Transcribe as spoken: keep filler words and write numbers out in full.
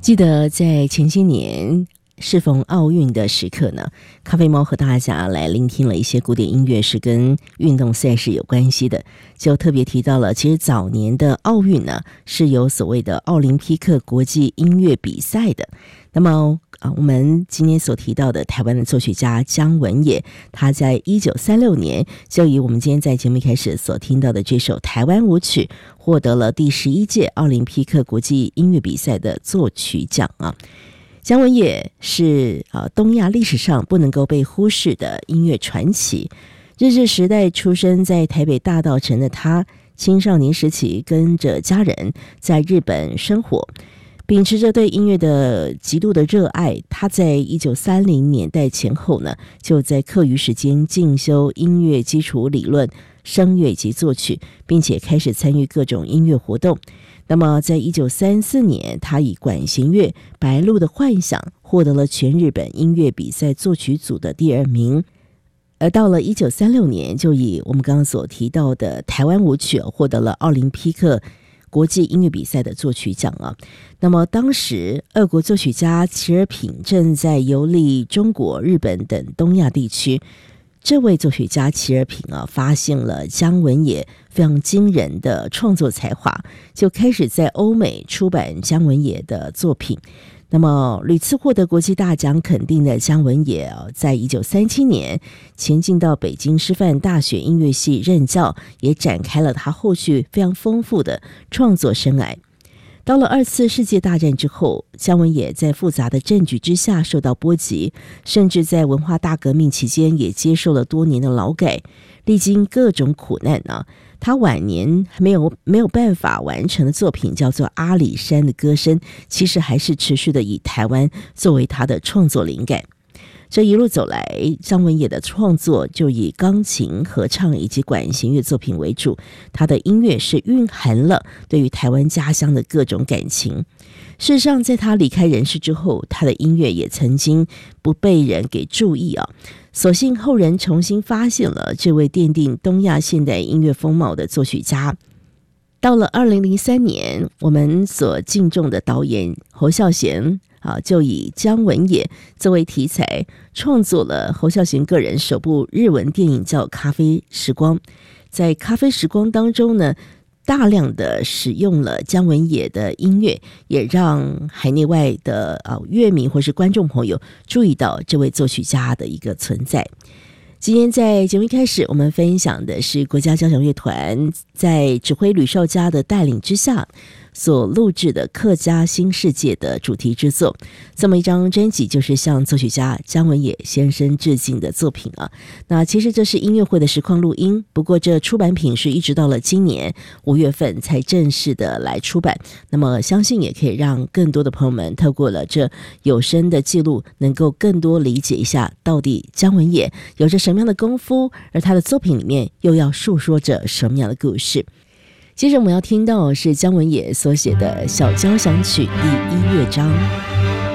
记得在前些年适逢奥运的时刻呢，咖啡猫和大家来聆听了一些古典音乐是跟运动赛事有关系的，就特别提到了其实早年的奥运呢是有所谓的奥林匹克国际音乐比赛的。那么啊，我们今天所提到的台湾的作曲家姜文也，他在一九三六年就以我们今天在节目一开始所听到的这首台湾舞曲获得了第十一届奥林匹克国际音乐比赛的作曲奖啊。姜文也是啊东亚历史上不能够被忽视的音乐传奇。日治时代出生在台北大稻埕的他，青少年时期跟着家人在日本生活，秉持着对音乐的极度的热爱，他在一九三零年代前后呢，就在课余时间进修音乐基础理论、声乐及作曲，并且开始参与各种音乐活动。那么在一九三四年，他以管弦乐《白鹭的幻想》获得了全日本音乐比赛作曲组的第二名。而到了一九三六年，就以我们刚刚所提到的台湾舞曲获得了奥林匹克国际音乐比赛的作曲奖啊。那么当时俄国作曲家齐尔品正在游历中国、日本等东亚地区，这位作曲家齐尔品啊，发现了姜文也非常惊人的创作才华，就开始在欧美出版姜文也的作品。那么屡次获得国际大奖肯定的姜文也，在一九三七年前进到北京师范大学音乐系任教，也展开了他后续非常丰富的创作生涯。到了二次世界大战之后，姜文也在复杂的政局之下受到波及，甚至在文化大革命期间也接受了多年的劳改，历经各种苦难啊。他晚年没有没有办法完成的作品叫做《阿里山的歌声》，其实还是持续的以台湾作为他的创作灵感。这一路走来，姜文也的创作就以钢琴、合唱以及管弦乐作品为主，他的音乐是蕴含了对于台湾家乡的各种感情。事实上，在他离开人世之后，他的音乐也曾经不被人给注意啊。所幸后人重新发现了这位奠定东亚现代音乐风貌的作曲家。到了二零零三年，我们所敬重的导演侯孝贤啊，就以姜文也作为题材，创作了侯孝贤个人首部日文电影叫《咖啡时光》。在《咖啡时光》当中呢，大量的使用了姜文也的音乐，也让海内外的啊乐迷或是观众朋友注意到这位作曲家的一个存在。今天在节目一开始，我们分享的是国家交响乐团在指挥吕绍嘉的带领之下所录制的客家新世界的主题之作。这么一张专辑就是向作曲家姜文也先生致敬的作品啊。那其实这是音乐会的实况录音，不过这出版品是一直到了今年五月份才正式的来出版。那么相信也可以让更多的朋友们透过了这有声的记录，能够更多理解一下到底姜文也有着什么样的功夫，而他的作品里面又要述说着什么样的故事。接着我们要听到是姜文也所写的小交响曲第一乐章。